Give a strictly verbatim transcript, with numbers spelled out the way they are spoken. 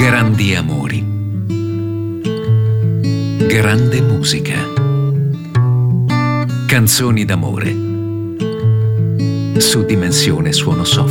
Grandi amori. Grande musica. Canzoni d'amore. Su Dimensione Suono Soft.